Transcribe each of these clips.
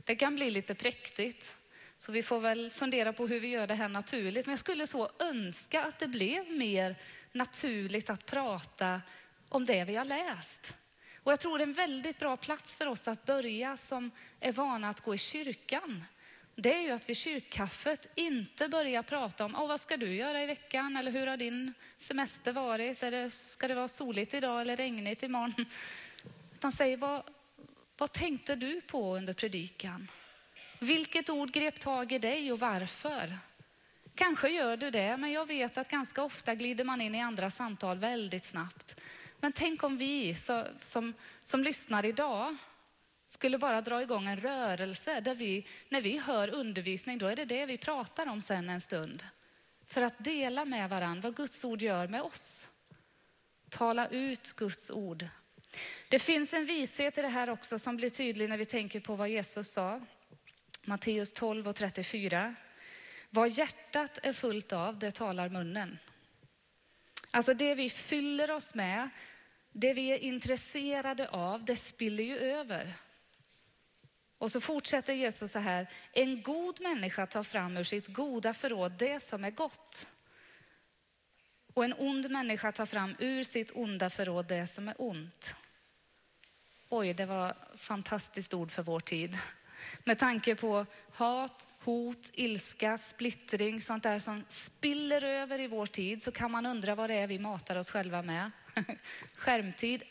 Det kan bli lite präktigt. Så vi får väl fundera på hur vi gör det här naturligt. Men jag skulle så önska att det blev mer naturligt att prata om det vi har läst. Och jag tror det är en väldigt bra plats för oss att börja som är vana att gå i kyrkan. Det är ju att vid kyrkkaffet inte börja prata om vad ska du göra i veckan? Eller hur har din semester varit? Eller ska det vara soligt idag eller regnigt imorgon? Utan säg, vad tänkte du på under predikan? Vilket ord grep tag i dig och varför? Kanske gör du det, men jag vet att ganska ofta glider man in i andra samtal väldigt snabbt. Men tänk om vi som lyssnar idag skulle bara dra igång en rörelse där vi, när vi hör undervisning, då är det vi pratar om sen en stund. För att dela med varandra vad Guds ord gör med oss. Tala ut Guds ord. Det finns en vishet i det här också som blir tydlig när vi tänker på vad Jesus sa. Matteus 12:34. Vad hjärtat är fullt av, det talar munnen. Alltså det vi fyller oss med, det vi är intresserade av, det spiller ju över. Och så fortsätter Jesus så här. En god människa tar fram ur sitt goda förråd det som är gott. Och en ond människa tar fram ur sitt onda förråd det som är ont. Oj, det var fantastiskt ord för vår tid. Med tanke på hat, hot, ilska, splittring, sånt där som spiller över i vår tid, så kan man undra vad det är vi matar oss själva med. Skärmtid.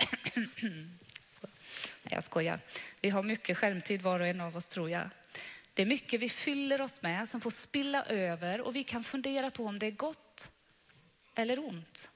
Nej, jag skojar. Vi har mycket skärmtid var och en av oss, tror jag. Det är mycket vi fyller oss med som får spilla över, och vi kan fundera på om det är gott eller ont.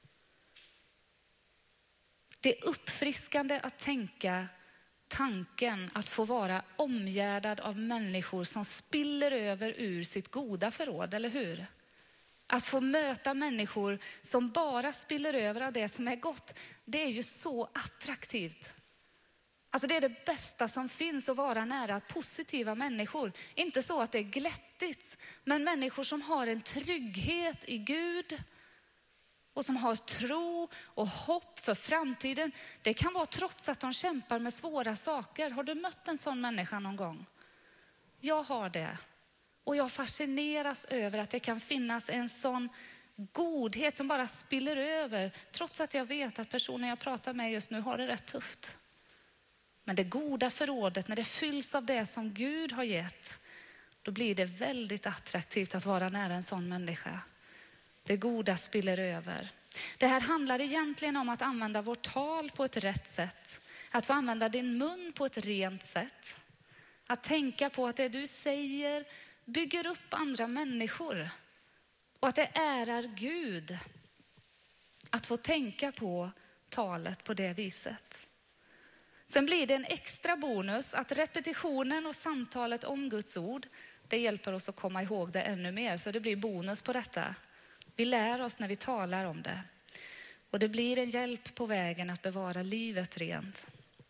Det är uppfriskande att tänka tanken att få vara omgärdad av människor som spiller över ur sitt goda förråd, eller hur? Att få möta människor som bara spiller över av det som är gott, det är ju så attraktivt. Alltså det är det bästa som finns, att vara nära positiva människor. Inte så att det är glättigt, men människor som har en trygghet i Gud och som har tro och hopp för framtiden. Det kan vara trots att de kämpar med svåra saker. Har du mött en sån människa någon gång? Jag har det. Och jag fascineras över att det kan finnas en sån godhet som bara spiller över. Trots att jag vet att personen jag pratar med just nu har det rätt tufft. Men det goda förrådet, när det fylls av det som Gud har gett, då blir det väldigt attraktivt att vara nära en sån människa. Det goda spiller över. Det här handlar egentligen om att använda vårt tal på ett rätt sätt. Att få använda din mun på ett rent sätt. Att tänka på att det du säger bygger upp andra människor. Och att det ärar Gud. Att få tänka på talet på det viset. Sen blir det en extra bonus att repetitionen och samtalet om Guds ord, det hjälper oss att komma ihåg det ännu mer. Så det blir bonus på detta. Vi lär oss när vi talar om det. Och det blir en hjälp på vägen att bevara livet rent.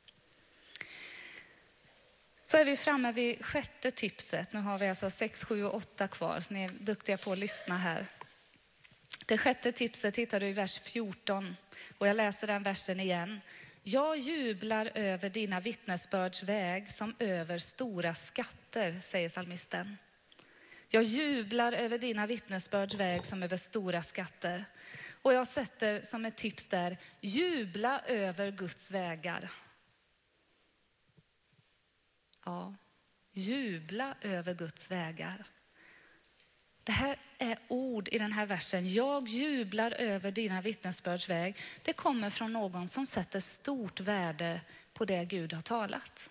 Så är vi framme vid 6:e tipset. Nu har vi alltså 6, 7 och 8 kvar. Så ni är duktiga på att lyssna här. Det 6:e tipset hittar du i vers 14. Och jag läser den versen igen. Jag jublar över dina vittnesbörds väg som över stora skatter, säger psalmisten. Jag jublar över dina vittnesbörds väg som över stora skatter. Och jag sätter som ett tips där, jubla över Guds vägar. Ja, jubla över Guds vägar. Det här är ord i den här versen. Jag jublar över dina vittnesbörds väg. Det kommer från någon som sätter stort värde på det Gud har talat.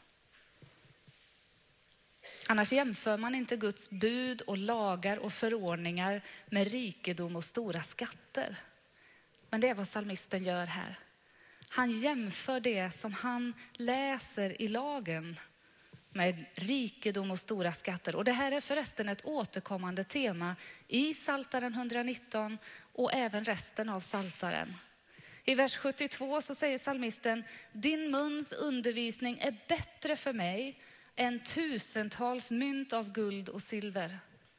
Annars jämför man inte Guds bud och lagar och förordningar med rikedom och stora skatter. Men det är vad psalmisten gör här. Han jämför det som han läser i lagen med rikedom och stora skatter. Och det här är förresten ett återkommande tema i Psaltaren 119 och även resten av Psaltaren. I vers 72 så säger psalmisten, din muns undervisning är bättre för mig än tusentals mynt av guld och silver.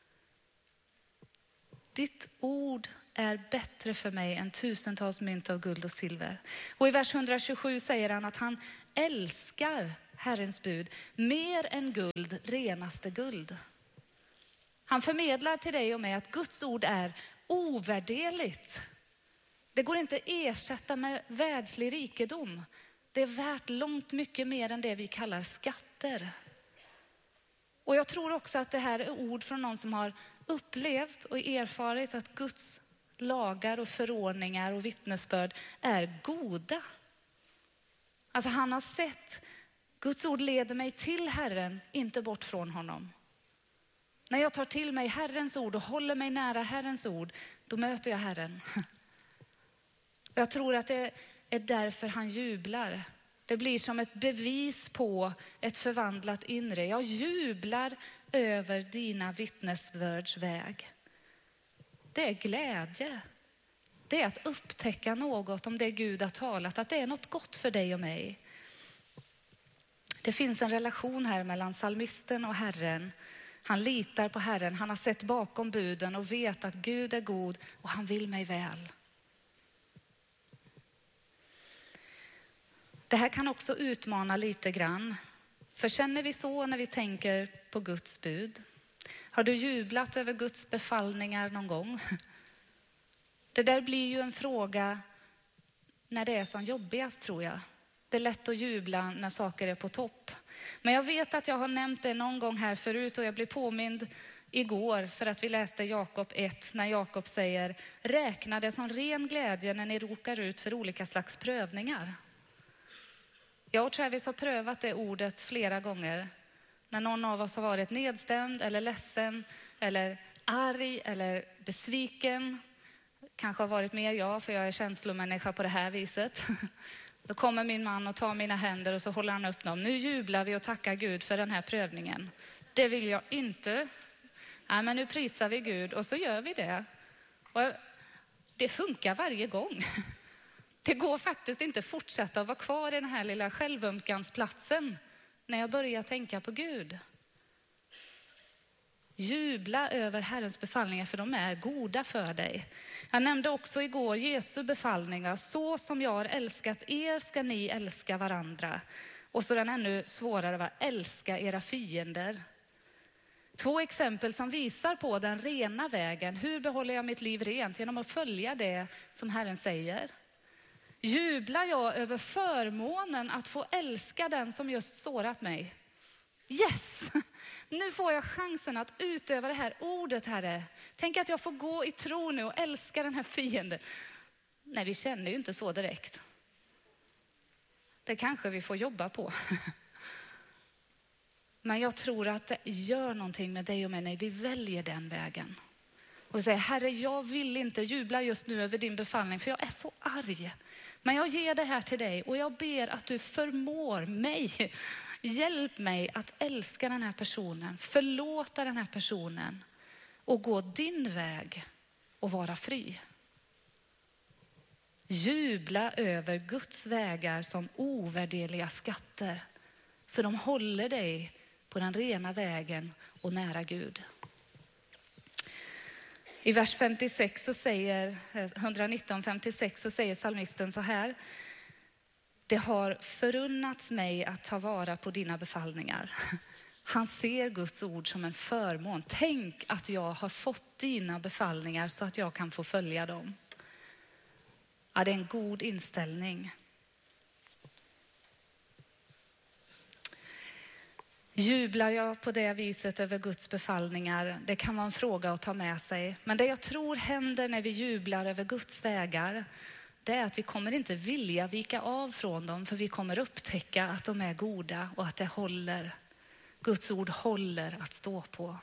Ditt ord är bättre för mig än tusentals mynt av guld och silver. Och i vers 127 säger han att han älskar Herrens bud mer än guld, renaste guld. Han förmedlar till dig och mig att Guds ord är ovärderligt. Det går inte att ersätta med världslig rikedom. Det är värt långt mycket mer än det vi kallar skatter. Och jag tror också att det här är ord från någon som har upplevt och erfarit att Guds lagar och förordningar och vittnesbörd är goda. Alltså han har sett, Guds ord leder mig till Herren, inte bort från honom. När jag tar till mig Herrens ord och håller mig nära Herrens ord, då möter jag Herren. Jag tror att det är därför han jublar. Det blir som ett bevis på ett förvandlat inre. Jag jublar över dina vittnesbörds väg. Det är glädje. Det är att upptäcka något om det Gud har talat. Att det är något gott för dig och mig. Det finns en relation här mellan psalmisten och Herren. Han litar på Herren. Han har sett bakom buden och vet att Gud är god och han vill mig väl. Det här kan också utmana lite grann. För känner vi så när vi tänker på Guds bud? Har du jublat över Guds befallningar någon gång? Det där blir ju en fråga när det är som jobbigast, tror jag. Det är lätt att jubla när saker är på topp. Men jag vet att jag har nämnt det någon gång här förut och jag blev påmind igår för att vi läste Jakob 1 när Jakob säger: räkna det som ren glädje när ni råkar ut för olika slags prövningar. Jag och Travis har prövat det ordet flera gånger. När någon av oss har varit nedstämd eller ledsen eller arg eller besviken. Kanske har varit mer jag, för jag är känslomänniska på det här viset. Då kommer min man och tar mina händer och så håller han upp dem. Nu jublar vi och tackar Gud för den här prövningen. Det vill jag inte. Nej, men nu prisar vi Gud och så gör vi det. Och det funkar varje gång. Det går faktiskt inte fortsätta att vara kvar i den här lilla självömkansplatsen när jag börjar tänka på Gud. Jubla över Herrens befallningar för de är goda för dig. Jag nämnde också igår Jesu befallningar. Så som jag har älskat er ska ni älska varandra. Och så den ännu svårare var: älska era fiender. 2 exempel som visar på den rena vägen. Hur behåller jag mitt liv rent? Genom att följa det som Herren säger. Jublar jag över förmånen att få älska den som just sårat mig? Yes! Nu får jag chansen att utöva det här ordet, Herre. Tänk att jag får gå i tro nu och älska den här fienden. Nej, vi känner ju inte så direkt. Det kanske vi får jobba på. Men jag tror att det gör någonting med dig och mig när vi väljer den vägen. Och säger: Herre, jag vill inte jubla just nu över din befallning för jag är så arg. Men jag ger det här till dig och jag ber att du förmår mig. Hjälp mig att älska den här personen, förlåta den här personen och gå din väg och vara fri. Jubla över Guds vägar som ovärderliga skatter, för de håller dig på den rena vägen och nära Gud. I vers 56 så säger 119:56 så säger psalmisten så här: det har förunnats mig att ta vara på dina befallningar. Han ser Guds ord som en förmån. Tänk att jag har fått dina befallningar så att jag kan få följa dem. Ja, det är en god inställning. Jublar jag på det viset över Guds befallningar? Det kan vara en fråga att ta med sig. Men det jag tror händer när vi jublar över Guds vägar, det är att vi kommer inte vilja vika av från dem, för vi kommer upptäcka att de är goda och att det håller. Guds ord håller att stå på.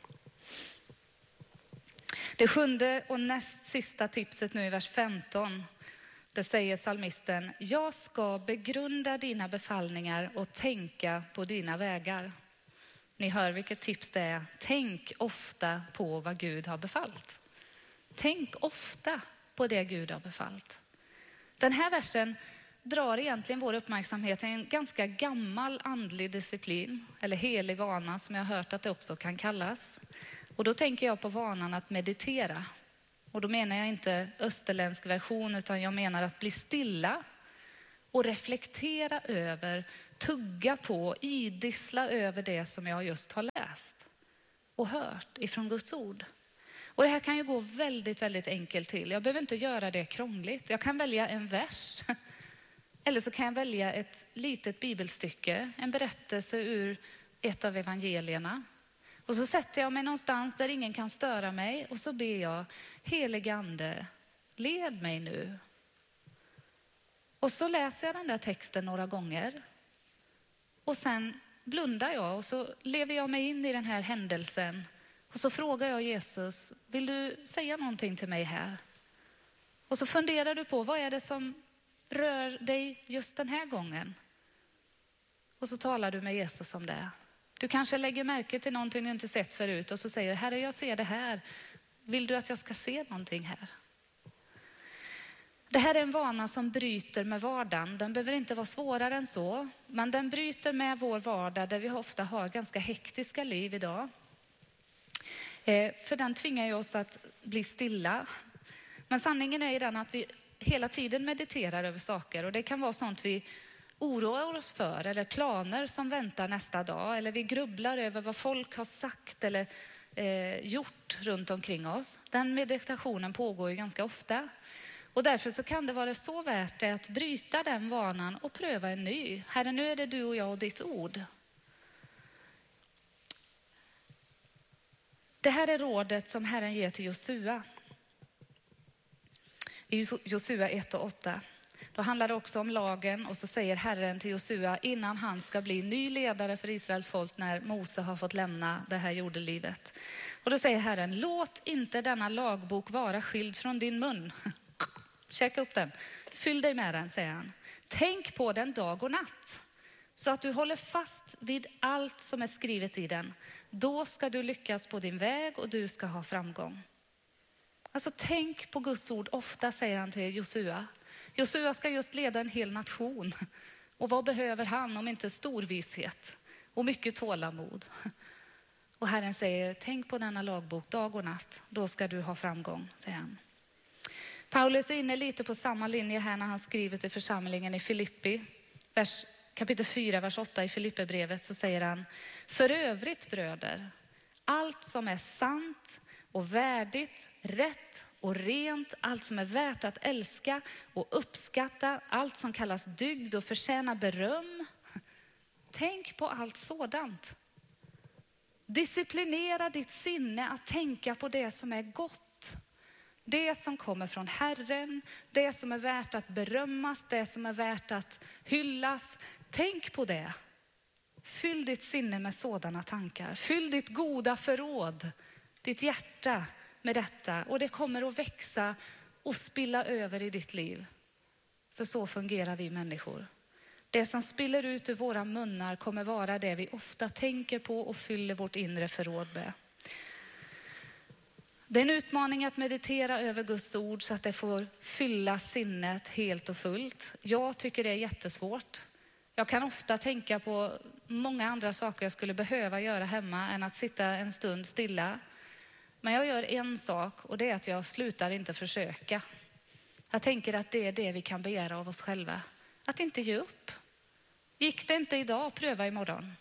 Det 7:e och näst sista tipset nu i vers 15. Det säger psalmisten: jag ska begrunda dina befallningar och tänka på dina vägar. Ni hör vilket tips det är. Tänk ofta på vad Gud har befallt. Tänk ofta på det Gud har befallt. Den här versen drar egentligen vår uppmärksamhet till en ganska gammal andlig disciplin, eller helig vana som jag har hört att det också kan kallas. Och då tänker jag på vanan att meditera. Och då menar jag inte österländsk version, utan jag menar att bli stilla och reflektera över, tugga på, idissla över det som jag just har läst och hört ifrån Guds ord. Och det här kan ju gå väldigt, väldigt enkelt till. Jag behöver inte göra det krångligt. Jag kan välja en vers. Eller så kan jag välja ett litet bibelstycke, en berättelse ur ett av evangelierna. Och så sätter jag mig någonstans där ingen kan störa mig och så ber jag, helige ande, led mig nu. Och så läser jag den där texten några gånger. Och sen blundar jag och så lever jag mig in i den här händelsen. Och så frågar jag Jesus, vill du säga någonting till mig här? Och så funderar du på, vad är det som rör dig just den här gången? Och så talar du med Jesus om det. Du kanske lägger märke till någonting du inte sett förut och så säger, Herre, jag ser det här. Vill du att jag ska se någonting här? Det här är en vana som bryter med vardagen. Den behöver inte vara svårare än så. Men den bryter med vår vardag där vi ofta har ganska hektiska liv idag. För den tvingar ju oss att bli stilla. Men sanningen är den att vi hela tiden mediterar över saker. Och det kan vara sånt vi oroar oss för. Eller planer som väntar nästa dag. Eller vi grubblar över vad folk har sagt eller gjort runt omkring oss. Den meditationen pågår ju ganska ofta. Och därför så kan det vara så värt det att bryta den vanan och pröva en ny. Herre, nu är det du och jag och ditt ord. Det här är rådet som Herren ger till Josua. I Josua 1 och 8. Då handlar det också om lagen och så säger Herren till Josua innan han ska bli ny ledare för Israels folk när Mose har fått lämna det här jordelivet. Och då säger Herren, låt inte denna lagbok vara skild från din mun. Checka upp den. Fyll dig med den, säger han. Tänk på den dag och natt. Så att du håller fast vid allt som är skrivet i den. Då ska du lyckas på din väg och du ska ha framgång. Alltså tänk på Guds ord ofta, säger han till Josua. Josua ska just leda en hel nation. Och vad behöver han om inte storvishet och mycket tålamod? Och Herren säger, tänk på denna lagbok dag och natt. Då ska du ha framgång, säger han. Paulus är inne lite på samma linje här när han skriver till församlingen i Filippi. Kapitel 4, vers 8 i Filipperbrevet så säger han, för övrigt bröder, allt som är sant och värdigt, rätt och rent, allt som är värt att älska och uppskatta, allt som kallas dygd och förtjänar beröm. Tänk på allt sådant. Disciplinera ditt sinne att tänka på det som är gott. Det som kommer från Herren, det som är värt att berömmas, det som är värt att hyllas. Tänk på det. Fyll ditt sinne med sådana tankar. Fyll ditt goda förråd, ditt hjärta med detta. Och det kommer att växa och spilla över i ditt liv. För så fungerar vi människor. Det som spiller ut ur våra munnar kommer vara det vi ofta tänker på och fyller vårt inre förråd med. Det är en utmaning att meditera över Guds ord så att det får fylla sinnet helt och fullt. Jag tycker det är jättesvårt. Jag kan ofta tänka på många andra saker jag skulle behöva göra hemma än att sitta en stund stilla. Men jag gör en sak och det är att jag slutar inte försöka. Jag tänker att det är det vi kan begära av oss själva. Att inte ge upp. Gick det inte idag, pröva imorgon.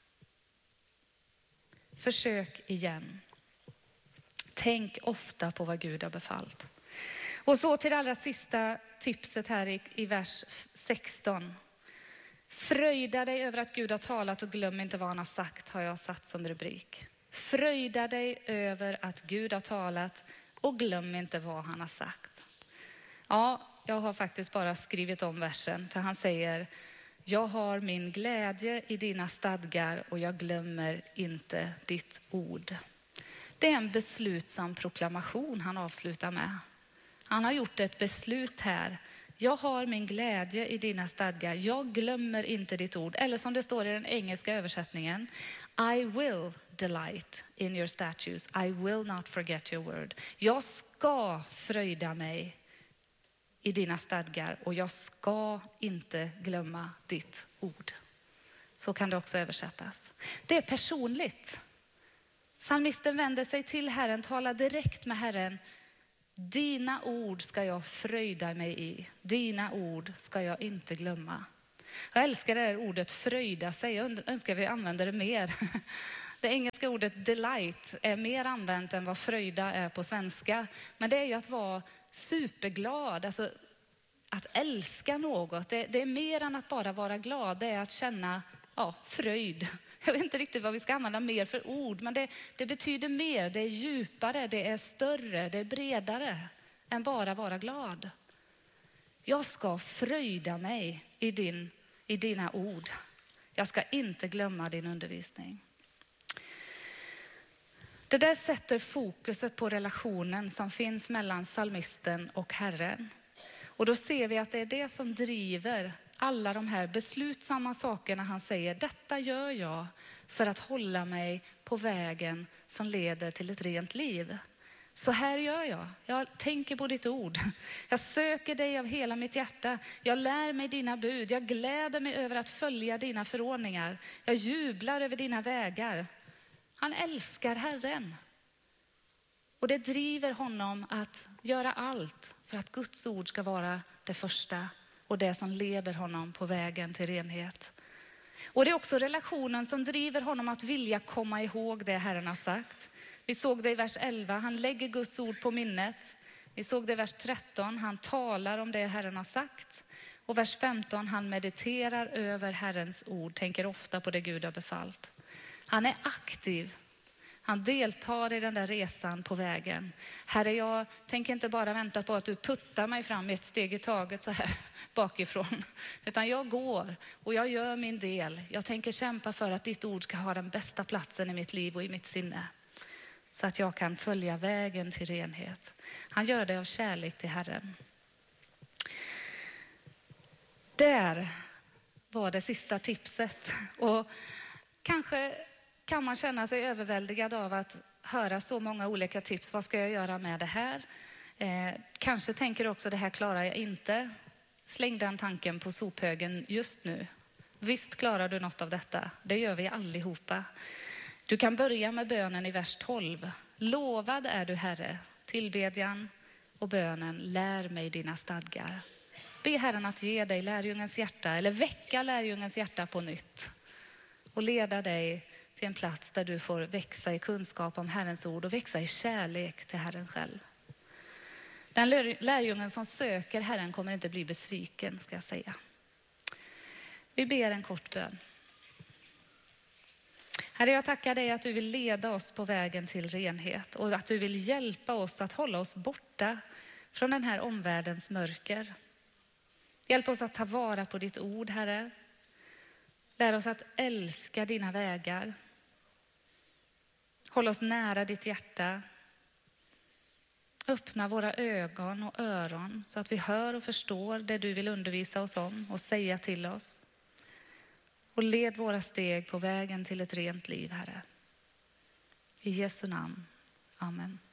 Försök igen. Tänk ofta på vad Gud har befallt. Och så till det allra sista tipset här i vers 16. Fröjda dig över att Gud har talat och glöm inte vad han har sagt, har jag satt som rubrik. Fröjda dig över att Gud har talat och glöm inte vad han har sagt. Ja, jag har faktiskt bara skrivit om versen för han säger, jag har min glädje i dina stadgar och jag glömmer inte ditt ord. Det är en beslutsam proklamation han avslutar med. Han har gjort ett beslut här. Jag har min glädje i dina stadgar. Jag glömmer inte ditt ord. Eller som det står i den engelska översättningen. I will delight in your statutes. I will not forget your word. Jag ska fröjda mig i dina stadgar och jag ska inte glömma ditt ord. Så kan det också översättas. Det är personligt. Psalmisten vänder sig till Herren, talar direkt med Herren. Dina ord ska jag fröjda mig i. Dina ord ska jag inte glömma. Jag älskar det här ordet fröjda sig. Jag önskar vi använder det mer. Det engelska ordet delight är mer använt än vad fröjda är på svenska. Men det är ju att vara superglad. Alltså att älska något. Det är mer än att bara vara glad. Det är att känna fröjd. Jag vet inte riktigt vad vi ska använda mer för ord. Men det betyder mer. Det är djupare. Det är större. Det är bredare än bara vara glad. Jag ska fröjda mig i dina ord. Jag ska inte glömma din undervisning. Det där sätter fokuset på relationen som finns mellan psalmisten och Herren. Och då ser vi att det är det som driver alla de här beslutsamma sakerna han säger. Detta gör jag för att hålla mig på vägen som leder till ett rent liv. Så här gör jag. Jag tänker på ditt ord. Jag söker dig av hela mitt hjärta. Jag lär mig dina bud. Jag gläder mig över att följa dina förordningar. Jag jublar över dina vägar. Han älskar Herren. Och det driver honom att göra allt för att Guds ord ska vara det första och det som leder honom på vägen till renhet. Och det är också relationen som driver honom att vilja komma ihåg det Herren har sagt. Vi såg det i vers 11, han lägger Guds ord på minnet. Vi såg det i vers 13, han talar om det Herren har sagt. Och vers 15, han mediterar över Herrens ord, tänker ofta på det Gud har befallt. Han är aktiv. Han deltar i den där resan på vägen. Herre, jag tänker inte bara vänta på att du puttar mig fram ett steg i taget så här bakifrån. Utan jag går och jag gör min del. Jag tänker kämpa för att ditt ord ska ha den bästa platsen i mitt liv och i mitt sinne. Så att jag kan följa vägen till renhet. Han gör det av kärlek till Herren. Där var det sista tipset. Och kanske kan man känna sig överväldigad av att höra så många olika tips. Vad ska jag göra med det här? Kanske tänker du också, det här klarar jag inte. Släng den tanken på sophögen just nu. Visst klarar du något av detta. Det gör vi allihopa. Du kan börja med bönen i vers 12. Lovad är du Herre, tillbedjan och bönen, lär mig dina stadgar. Be Herren att ge dig lärjungens hjärta eller väcka lärjungens hjärta på nytt. Och leda dig till en plats där du får växa i kunskap om Herrens ord och växa i kärlek till Herren själv. Den lärjungen som söker Herren kommer inte bli besviken, ska jag säga. Vi ber en kort bön. Herre, jag tackar dig att du vill leda oss på vägen till renhet och att du vill hjälpa oss att hålla oss borta från den här omvärldens mörker. Hjälp oss att ta vara på ditt ord, Herre. Lär oss att älska dina vägar. Håll oss nära ditt hjärta. Öppna våra ögon och öron så att vi hör och förstår det du vill undervisa oss om och säga till oss. Och led våra steg på vägen till ett rent liv, Herre. I Jesu namn. Amen.